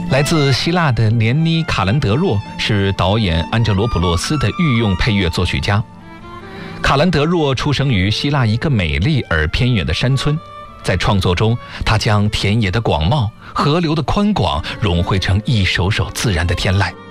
来自希腊的连妮·卡兰德若是导演安哲罗普洛斯的御用配乐作曲家。卡兰德若出生于希腊一个美丽而偏远的山村，在创作中，他将田野的广袤、河流的宽广融汇成一首首自然的天籁。